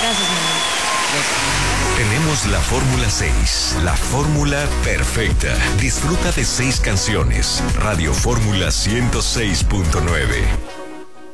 Gracias, mi amor. Tenemos la Fórmula 6, la fórmula perfecta. Disfruta de 6 canciones. Radio Fórmula 106.9.